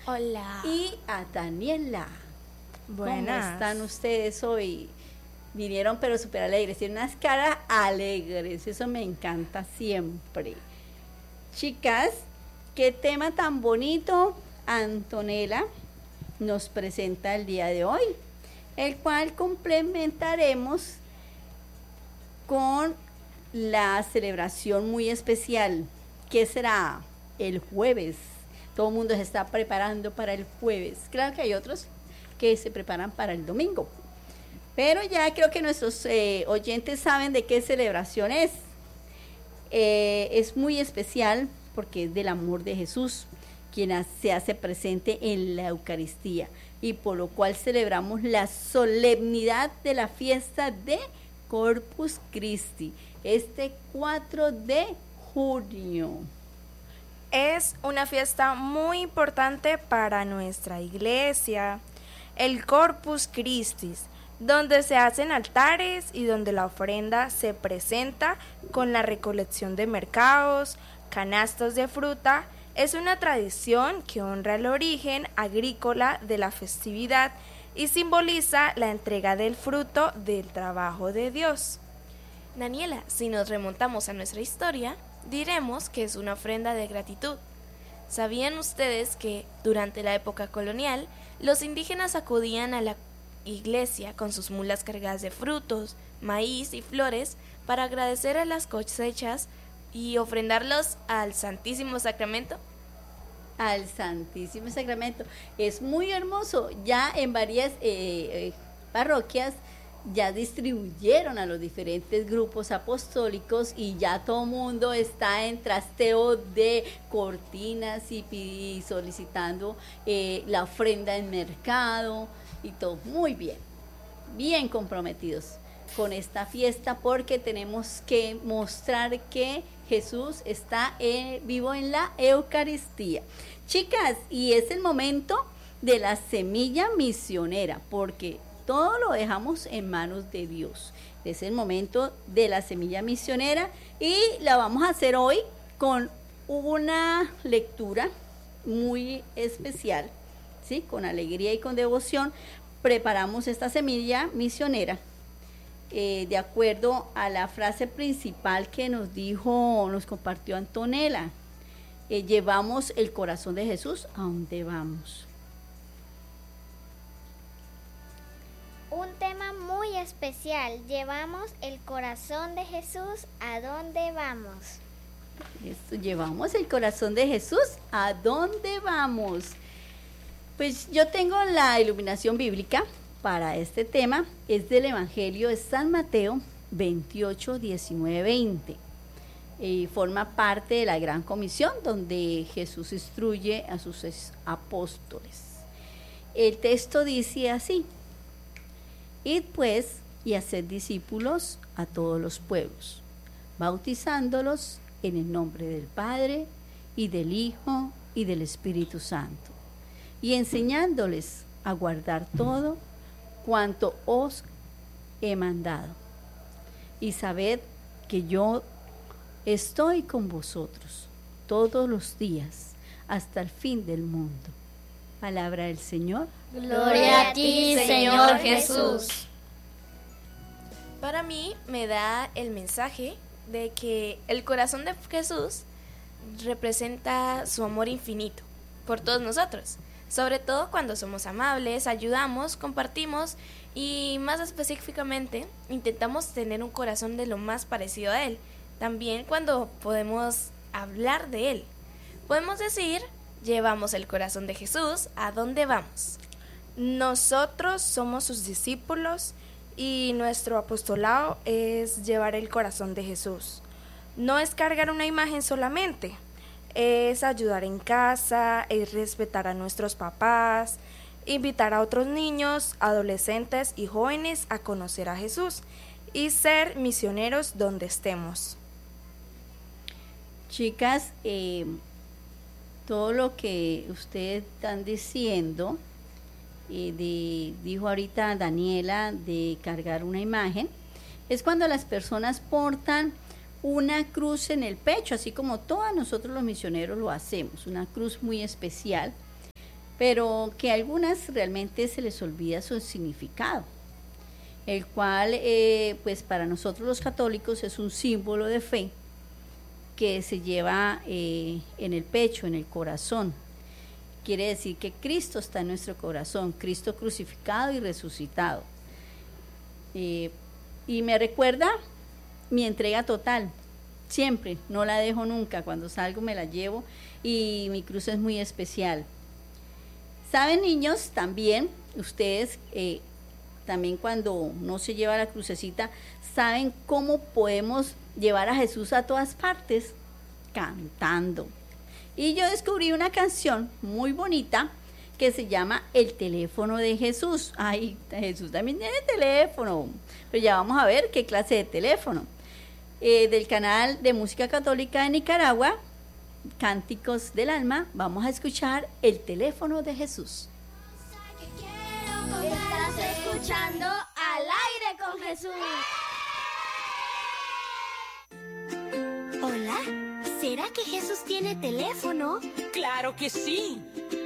Hola. Y a Daniela. Buenas. ¿Cómo están ustedes hoy? Vinieron pero súper alegres, tienen unas caras alegres, eso me encanta siempre. Chicas, qué tema tan bonito Antonella nos presenta el día de hoy, el cual complementaremos con la celebración muy especial, que será el jueves. Todo el mundo se está preparando para el jueves. Claro que hay otros que se preparan para el domingo, pero ya creo que nuestros oyentes saben de qué celebración es. Es muy especial porque es del amor de Jesús, quien se hace presente en la Eucaristía, y por lo cual celebramos la solemnidad de la fiesta de Corpus Christi, este 4 de junio. Es una fiesta muy importante para nuestra iglesia, el Corpus Christi, donde se hacen altares y donde la ofrenda se presenta con la recolección de mercados, canastos de fruta. Es una tradición que honra el origen agrícola de la festividad y simboliza la entrega del fruto del trabajo de Dios. Daniela, si nos remontamos a nuestra historia, diremos que es una ofrenda de gratitud. ¿Sabían ustedes que durante la época colonial los indígenas acudían a la iglesia con sus mulas cargadas de frutos, maíz y flores para agradecer a las cosechas y ofrendarlos al Santísimo Sacramento? Al Santísimo Sacramento. Es muy hermoso. Ya en varias parroquias ya distribuyeron a los diferentes grupos apostólicos y ya todo el mundo está en trasteo de cortinas y solicitando la ofrenda en mercado y todo. Muy bien, bien comprometidos con esta fiesta, porque tenemos que mostrar que Jesús está vivo en la Eucaristía. Chicas, y es el momento de la semilla misionera, porque todo lo dejamos en manos de Dios. Es el momento de la semilla misionera y la vamos a hacer hoy con una lectura muy especial, ¿sí? Con alegría y con devoción preparamos esta semilla misionera de acuerdo a la frase principal que nos compartió Antonella. Llevamos el corazón de Jesús a donde vamos. Un tema muy especial. Llevamos el corazón de Jesús a dónde vamos. Llevamos el corazón de Jesús a dónde vamos. Pues yo tengo la iluminación bíblica para este tema. Es del Evangelio de San Mateo 28, 19, 20. Y forma parte de la Gran Comisión, donde Jesús instruye a sus apóstoles. El texto dice así: Id pues y haced discípulos a todos los pueblos, bautizándolos en el nombre del Padre, y del Hijo, y del Espíritu Santo, y enseñándoles a guardar todo cuanto os he mandado. Y sabed que yo estoy con vosotros todos los días hasta el fin del mundo. Palabra del Señor. Gloria a ti, Señor Jesús. Para mí me da el mensaje de que el corazón de Jesús representa su amor infinito por todos nosotros, sobre todo cuando somos amables, ayudamos, compartimos y más específicamente intentamos tener un corazón de lo más parecido a Él. También cuando podemos hablar de Él, podemos decir: llevamos el corazón de Jesús a dónde vamos. Nosotros somos sus discípulos y nuestro apostolado es llevar el corazón de Jesús. No es cargar una imagen solamente, es ayudar en casa, es respetar a nuestros papás, invitar a otros niños, adolescentes y jóvenes a conocer a Jesús y ser misioneros donde estemos. Chicas, todo lo que ustedes están diciendo, dijo ahorita Daniela, de cargar una imagen, es cuando las personas portan una cruz en el pecho, así como todos nosotros los misioneros lo hacemos, una cruz muy especial, pero que a algunas realmente se les olvida su significado, el cual pues para nosotros los católicos es un símbolo de fe que se lleva en el pecho, en el corazón. Quiere decir que Cristo está en nuestro corazón, Cristo crucificado y resucitado. Y me recuerda mi entrega total, siempre, no la dejo nunca, cuando salgo me la llevo y mi cruz es muy especial. ¿Saben, niños? También, ustedes, también cuando no se lleva la crucecita, ¿saben cómo podemos llevar a Jesús a todas partes? Cantando. Y yo descubrí una canción muy bonita que se llama El teléfono de Jesús. Ay, Jesús también tiene teléfono, pero ya vamos a ver qué clase de teléfono. Del canal de música católica de Nicaragua, Cánticos del Alma, vamos a escuchar El teléfono de Jesús. Estás escuchando Al Aire con Jesús. Hola, ¿será que Jesús tiene teléfono? ¡Claro que sí!